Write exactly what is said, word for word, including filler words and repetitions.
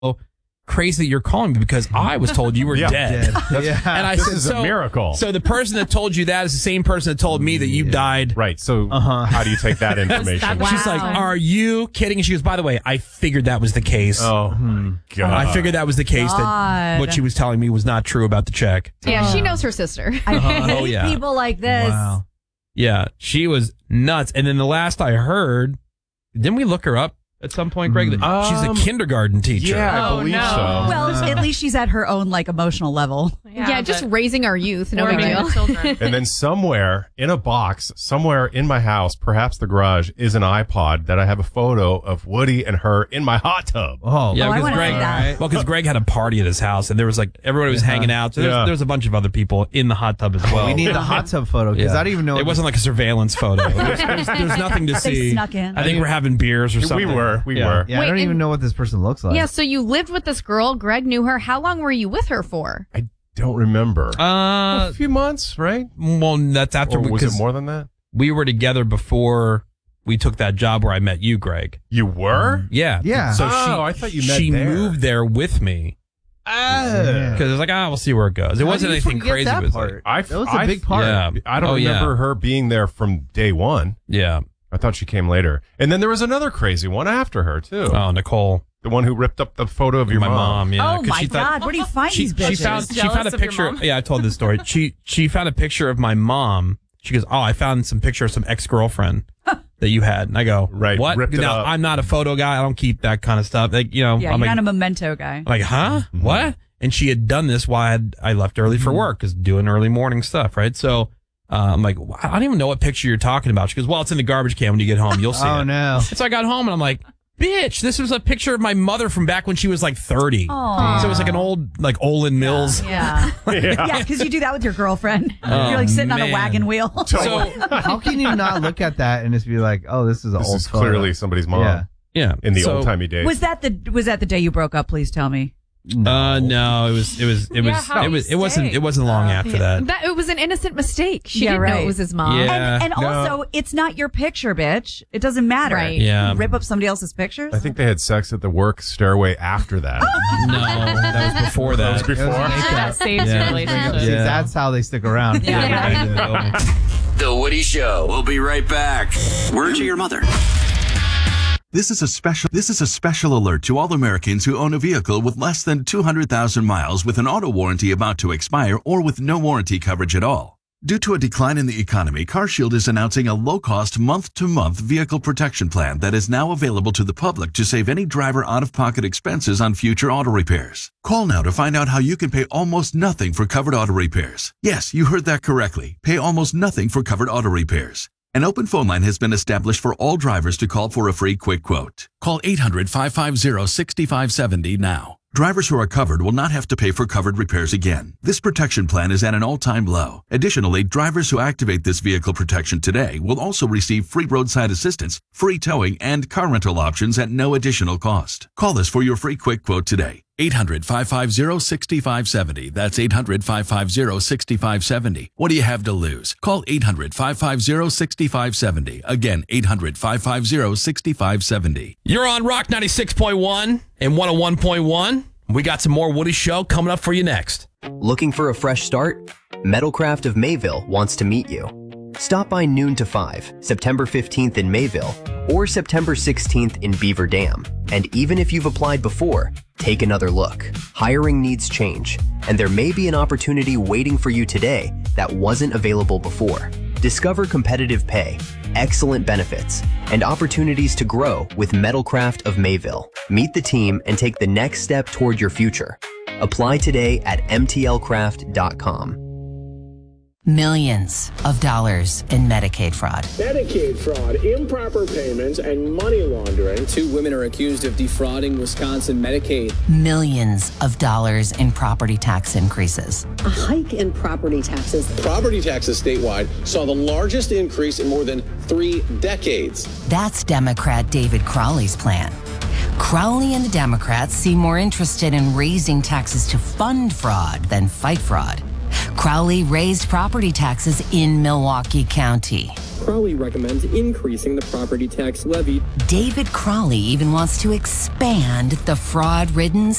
crazy that you're calling me because I was told you were yeah. dead. dead. yeah. And I this said, is so, a miracle. So the person that told you that is the same person that told me that you yeah. died. Right. So uh-huh. how do you take that information? Wow. She's like, are you kidding? And she goes, by the way, I figured that was the case. Oh, my God. I figured that was the case, God. that what she was telling me was not true about the check. Yeah, she knows her sister. I hate Oh, yeah. people like this. Wow. Yeah, she was nuts. And then the last I heard, didn't we look her up at some point, Greg? Um, She's a kindergarten teacher. Yeah, I Oh, believe no. so. Well, at least she's at her own like emotional level. Yeah, just raising our youth. No big Forming deal. the children. And then somewhere in a box, somewhere in my house, perhaps the garage, is an iPod that I have a photo of Woody and her in my hot tub. Oh, yeah, Oh, I because wanna Greg, see that. well, because Greg had a party at his house, and there was like everybody was hanging out. So there's, Yeah. there's a bunch of other people in the hot tub as well. We need the hot tub photo because Yeah. I don't even know. It wasn't like a surveillance photo. There's, there's, there's nothing to They see. snuck in. I think we're having beers or We something. were. We Yeah. were. Yeah, Wait, I don't and- even know what this person looks like. Yeah, so you lived with this girl. Greg knew her. How long were you with her for? I don't remember. Uh, a few months, right? well, that's after Or was it because more than that? we were together before we took that job where I met you, Greg. You were? Yeah. Yeah. So Oh, she, I thought you met she there. moved there with me Yeah. because it was like, ah, we'll see where it goes. It How wasn't do you anything forget crazy. that It was part? like, I, That was a I- big part. yeah. I don't Oh, yeah. remember her being there from day one. Yeah. I thought she came later. And then there was another crazy one after her, too. Oh, Nicole. The one who ripped up the photo of your my mom. Yeah. oh 'cause my she thought- God! Where do you find She, these bitches? she found she Jealous found a of your picture. mom? Yeah, I told this story. She she found a picture of my mom. She goes, "Oh, I found some picture of some ex girlfriend that you had." And I go, Right, What? ripped it now, up. I'm not a photo guy. I don't keep that kind of stuff. Like you know, yeah, I'm you're like, not a memento guy. I'm like, huh? What? And she had done this while I, had, I left early for work because doing early morning stuff, right? So uh, I'm like, I don't even know what picture you're talking about. She goes, well, it's in the garbage can when you get home. You'll see Oh it. no. And so I got home and I'm like, bitch, this was a picture of my mother from back when she was like thirty. Aw. So it was like an old, like Olin Mills. Yeah, Yeah. yeah, because you do that with your girlfriend. Oh, you're like sitting on a man. wagon wheel. So How can you not look at that and just be like, oh, this is an This old is photo. clearly somebody's mom Yeah. yeah, in the so, old-timey days. was that the was that the day you broke up? Please tell me. Uh, no, it was, it was, it Yeah, was, how it do was, you it wasn't, stay? it wasn't long after that. That it was an innocent mistake. She Yeah, didn't know right. it was his mom. Yeah. and and no. also, it's not your picture, bitch. It doesn't matter. Right. Yeah. You rip up somebody else's pictures. I think they had sex at the work stairway after that. No, that was before That was that. before. That saves Yeah. your relationship. See, Yeah. that's how they stick around. Yeah. The Woody Show. We'll be right back. Word to your mother. This is a special this is a special alert to all Americans who own a vehicle with less than two hundred thousand miles with an auto warranty about to expire or with no warranty coverage at all. Due to a decline in the economy, CarShield is announcing a low-cost month-to-month vehicle protection plan that is now available to the public to save any driver out-of-pocket expenses on future auto repairs. Call now to find out how you can pay almost nothing for covered auto repairs. Yes, you heard that correctly. Pay almost nothing for covered auto repairs. An open phone line has been established for all drivers to call for a free quick quote. Call eight hundred, five five zero, six five seven zero now. Drivers who are covered will not have to pay for covered repairs again. This protection plan is at an all-time low. Additionally, drivers who activate this vehicle protection today will also receive free roadside assistance, free towing, and car rental options at no additional cost. Call us for your free quick quote today. eight hundred, five five zero, six five seven zero. That's eight hundred, five five zero, six five seven zero. What do you have to lose? Call eight hundred, five five zero, six five seven zero. Again, eight hundred, five five zero, six five seven zero. You're on Rock ninety-six point one and one oh one point one. We got some more Woody Show coming up for you next. Looking for a fresh start? Metalcraft of Mayville wants to meet you. Stop by noon to five, September fifteenth in Mayville, or September sixteenth in Beaver Dam. And even if you've applied before, take another look. Hiring needs change, and there may be an opportunity waiting for you today that wasn't available before. Discover competitive pay, excellent benefits, and opportunities to grow with Metalcraft of Mayville. Meet the team and take the next step toward your future. Apply today at m t l craft dot com. Millions of dollars in Medicaid fraud. Medicaid fraud, improper payments, and money laundering. Two women are accused of defrauding Wisconsin Medicaid. Millions of dollars in property tax increases. A hike in property taxes. Property taxes statewide saw the largest increase in more than three decades. That's Democrat David Crowley's plan. Crowley and the Democrats seem more interested in raising taxes to fund fraud than fight fraud. Crowley raised property taxes in Milwaukee County. Crowley recommends increasing the property tax levy. David Crowley even wants to expand the fraud-ridden